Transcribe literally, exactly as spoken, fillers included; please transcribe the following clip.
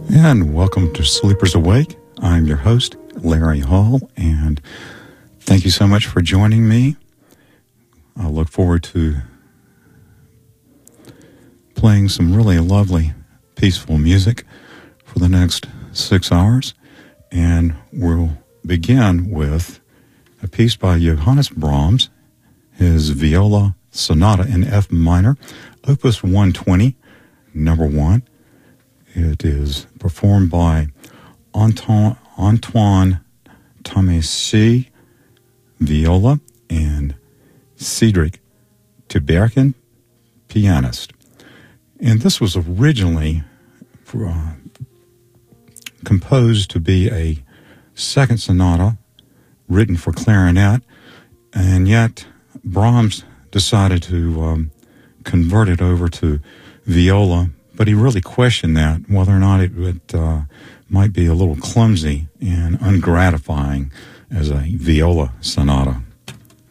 And welcome to Sleepers Awake. I'm your host, Larry Hall, and thank you so much for joining me. I look forward to playing some really lovely, peaceful music for the next six hours. And we'll begin with a piece by Johannes Brahms, his Viola Sonata in F minor, Opus one twenty, number one. It is performed by Antoine, Antoine Tomasi, viola, and Cedric Tiberghien, pianist. And this was originally uh, composed to be a second sonata written for clarinet, and yet Brahms decided to um, convert it over to viola, but he really questioned that, whether or not it would, uh, might be a little clumsy and ungratifying as a viola sonata.